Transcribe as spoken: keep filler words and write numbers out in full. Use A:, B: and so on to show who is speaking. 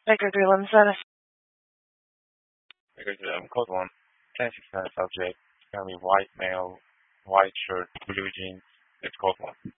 A: Baker Greenland Service.
B: Because um, code one, ten sixty-nine subject, gonna be white male, white shirt, blue jeans. It's code one.